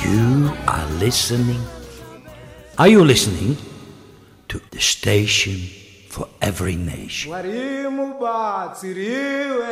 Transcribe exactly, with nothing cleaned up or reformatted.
You are listening. Are you listening to the station for every nation?